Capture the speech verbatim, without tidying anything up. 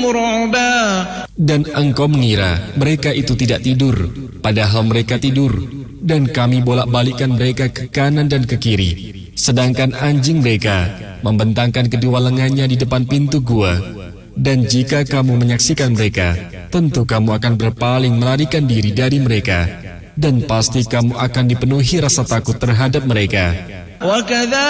Dan engkau mengira mereka itu tidak tidur, padahal mereka tidur. Dan kami bolak-balikan mereka ke kanan dan ke kiri. Sedangkan anjing mereka membentangkan kedua lengannya di depan pintu gua. Dan jika kamu menyaksikan mereka, tentu kamu akan berpaling melarikan diri dari mereka. Dan pasti kamu akan dipenuhi rasa takut terhadap mereka.